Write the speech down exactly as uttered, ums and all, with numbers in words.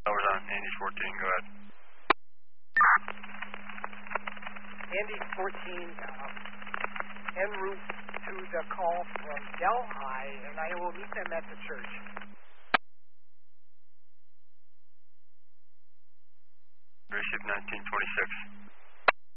Towers on, Andy's fourteen, go ahead. Andy fourteen, um, en route to the call from Delhi, and I will meet them at the church. Received nineteen twenty-six.